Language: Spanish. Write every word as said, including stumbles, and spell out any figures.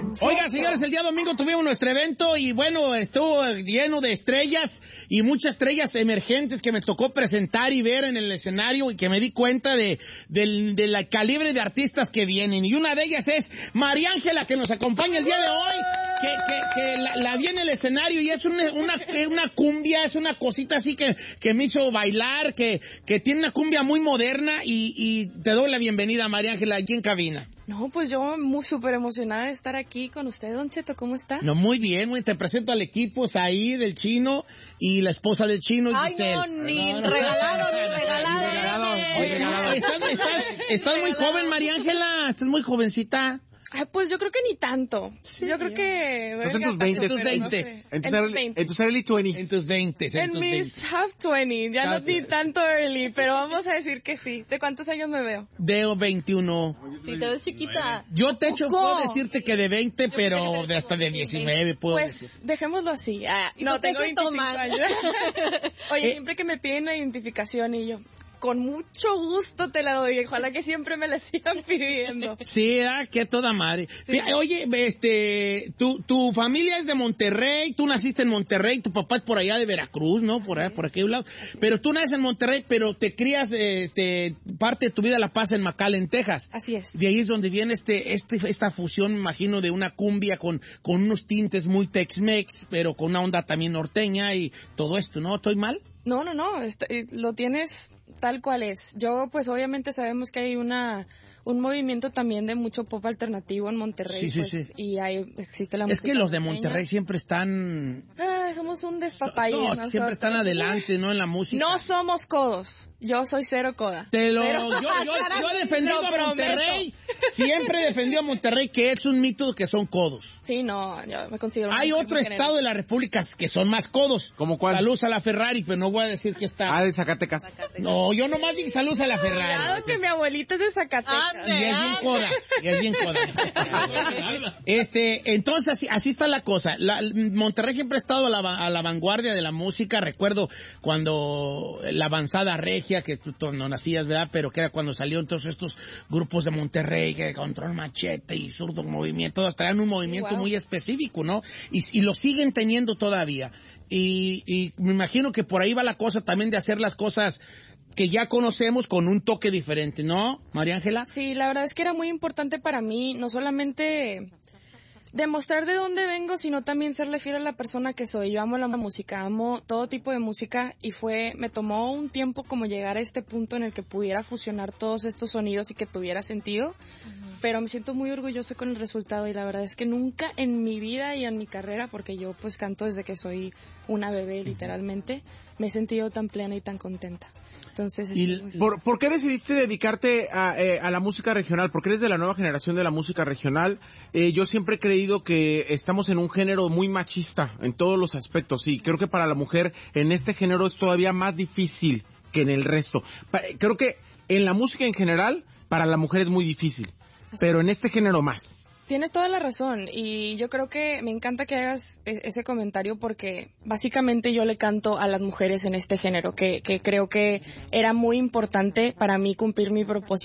Oiga, señores, el día domingo tuvimos nuestro evento y bueno, estuvo lleno de estrellas y muchas estrellas emergentes que me tocó presentar y ver en el escenario y que me di cuenta de del, del calibre de artistas que vienen. Y una de ellas es María Ángela, que nos acompaña el día de hoy, que, que, que la, la vi en el escenario y es una, una, una cumbia, es una cosita así que, que me hizo bailar, que, que tiene una cumbia muy moderna y, y te doy la bienvenida, María Ángela, aquí en cabina. No, pues yo muy súper emocionada de estar aquí con usted, Don Cheto, ¿cómo está? No, muy bien, muy, te presento al equipo, ahí del Chino y la esposa del Chino, Ay, Giselle. no, ni no, no, regalado, ni regalado. regalado, Oye, regalado. Estás, estás, estás muy joven, María Ángela, estás muy jovencita. Ah, pues yo creo que ni tanto. Sí, yo creo que... Estás en tus veinte. En tus veinte. En tus early, en tus early twenties. En tus veinte. En, en tus mis veinte. half twenty. Ya no ni tanto early, pero vamos a decir que sí. ¿De cuántos años me veo? De veintiuno. Sí, te ves chiquita. Yo te hecho puedo decirte que de veinte, pero de hasta de diecinueve puedo Pues decir. dejémoslo así. Ah, no, tengo veinticinco años. Oye, eh, siempre que me piden una identificación y yo... Con mucho gusto te la doy. Ojalá que siempre me la sigan pidiendo. Sí, ah, que toda madre. Sí. Mira, oye, este, tu, tu familia es de Monterrey, tú naciste en Monterrey, tu papá es por allá de Veracruz, ¿no? Por allá, por aquel lado. Pero tú naces en Monterrey, pero te crías, este, parte de tu vida la pasas en McAllen, Texas. Así es. De ahí es donde viene este, este, esta fusión, me imagino, de una cumbia con, con unos tintes muy Tex-Mex, pero con una onda también norteña y todo esto, ¿no? ¿Estoy mal? No, no, no, este, lo tienes tal cual es. Yo, pues obviamente sabemos que hay una un movimiento también de mucho pop alternativo en Monterrey. Sí, sí, pues, sí. Y hay, existe la es música que los de norteña. Monterrey siempre están... Ah, somos un despapalle. No, nosotros. siempre están adelante, ¿no? En la música. No somos codos. Yo soy cero coda. Te lo... Pero, yo, yo, yo he defendido a Monterrey. Prometo. Siempre he defendido a Monterrey que es un mito que son codos. Sí, no, yo me considero... Hay otro estado de la República que son más codos. ¿Cómo cuál? Saludos a la Ferrari, pero no voy a decir que está... Ah, de Zacatecas. Zacatecas. No, yo nomás dije saludos a la Ferrari. Cuidado que mi abuelita es de Zacatecas. Y es bien coda, y es bien coda. Este, entonces así, así está la cosa. La, Monterrey siempre ha estado a la, a la vanguardia de la música. Recuerdo cuando la avanzada regia, que tú, tú no nacías, ¿verdad? Pero que era cuando salieron todos estos grupos de Monterrey, que Control Machete y Zurdo Movimiento, todos traían un movimiento wow. muy específico, ¿no? Y, y lo siguen teniendo todavía. Y, y me imagino que por ahí va la cosa también de hacer las cosas que ya conocemos con un toque diferente, ¿no, María Ángela? Sí, la verdad es que era muy importante para mí, no solamente demostrar de dónde vengo, sino también serle fiel a la persona que soy. Yo amo la música, amo todo tipo de música y fue, me tomó un tiempo como llegar a este punto en el que pudiera fusionar todos estos sonidos y que tuviera sentido, uh-huh. Pero me siento muy orgullosa con el resultado y la verdad es que nunca en mi vida y en mi carrera, porque yo pues canto desde que soy una bebé literalmente, me he sentido tan plena y tan contenta. Entonces, ¿Y por, por qué decidiste dedicarte a, eh, a la música regional? Porque eres de la nueva generación de la música regional. Eh, yo siempre he creído que estamos en un género muy machista en todos los aspectos y creo que para la mujer en este género es todavía más difícil que en el resto. Pa- creo que en la música en general para la mujer es muy difícil, pero en este género más. Tienes toda la razón y yo creo que me encanta que hagas ese comentario porque básicamente yo le canto a las mujeres en este género, que, que creo que era muy importante para mí cumplir mi propósito.